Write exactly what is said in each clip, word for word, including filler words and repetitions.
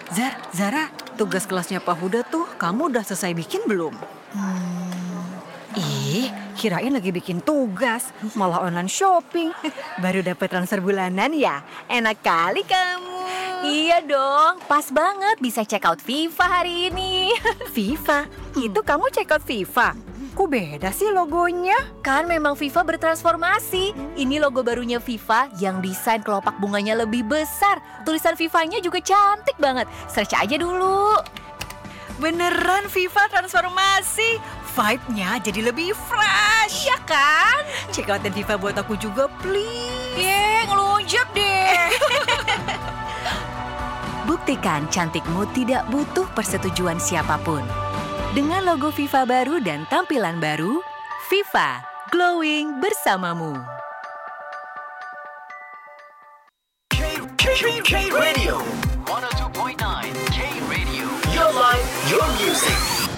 Zar, Zara, tugas kelasnya Pak Huda tuh kamu udah selesai bikin belum? Hmm, Ih, kirain lagi bikin tugas, malah online shopping. Baru dapat transfer bulanan ya? Enak kali kamu. iya dong, pas banget bisa check out FIFA hari ini. FIFA? Itu kamu check out FIFA? Kok beda sih logonya? Kan memang FIFA bertransformasi. Ini logo barunya FIFA yang desain kelopak bunganya lebih besar. Tulisan FIFA-nya juga cantik banget. Search aja dulu. Beneran FIFA transformasi? Vibe-nya jadi lebih fresh. Iya kan? Check outin FIFA buat aku juga, please. Ye, ngelunjak deh. Buktikan cantikmu tidak butuh persetujuan siapapun. Dengan logo FIFA baru dan tampilan baru, FIFA glowing bersamamu. K, K, K Radio seratus dua koma sembilan K Radio. Your life, your music.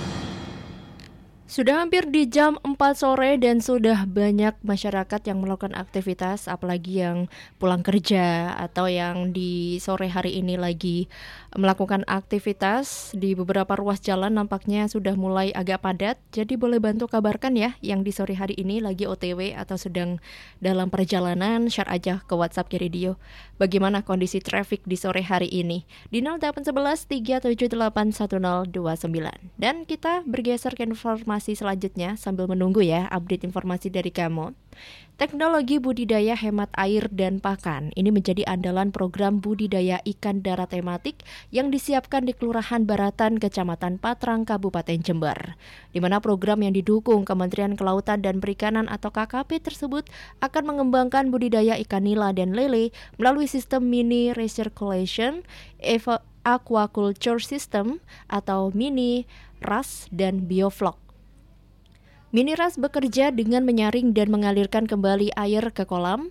Sudah hampir di jam empat sore dan sudah banyak masyarakat yang melakukan aktivitas, apalagi yang pulang kerja atau yang di sore hari ini lagi melakukan aktivitas. Di beberapa ruas jalan nampaknya sudah mulai agak padat, jadi boleh bantu kabarkan ya yang di sore hari ini lagi O T W atau sedang dalam perjalanan, share aja ke WhatsApp K Radio. Bagaimana kondisi traffic di sore hari ini? Di nol delapan satu satu tiga tujuh delapan satu nol dua sembilan. Dan kita bergeser ke informasi selanjutnya sambil menunggu ya update informasi dari kamu. Teknologi budidaya hemat air dan pakan ini menjadi andalan program budidaya ikan darat tematik yang disiapkan di Kelurahan Baratan, Kecamatan Patrang, Kabupaten Jember. Di mana program yang didukung Kementerian Kelautan dan Perikanan atau K K P tersebut akan mengembangkan budidaya ikan nila dan lele melalui sistem mini recirculation, aquaculture system atau mini R A S dan bioflok. Mini R A S bekerja dengan menyaring dan mengalirkan kembali air ke kolam